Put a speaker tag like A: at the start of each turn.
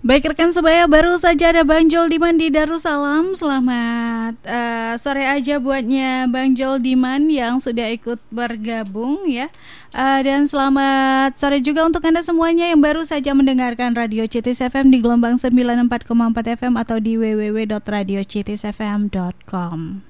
A: Baik rekan sebaya, baru saja ada Bang Joldiman di Darussalam. Selamat sore aja buatnya Bang Joldiman yang sudah ikut bergabung ya. Dan selamat sore juga untuk Anda semuanya yang baru saja mendengarkan Radio Citis FM di gelombang 94,4 FM atau di www.radiocitisfm.com.